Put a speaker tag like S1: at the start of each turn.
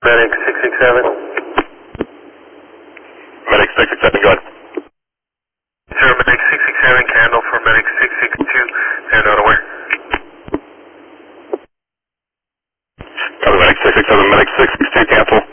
S1: Medic 667.
S2: Medic 667, go ahead.
S1: Sir, Medic 667, candle for Medic 662, and out of where?
S2: Copy, Medic 667, Medic 662, cancel.